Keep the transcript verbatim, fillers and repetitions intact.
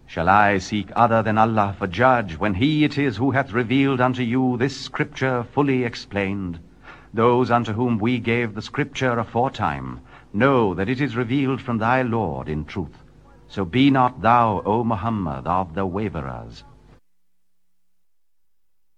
Shall I seek other than Allah for judge, when he it is who hath revealed unto you this scripture fully explained? Those unto whom we gave the scripture aforetime know that it is revealed from thy Lord in truth. So be not thou, O Muhammad, of the waverers.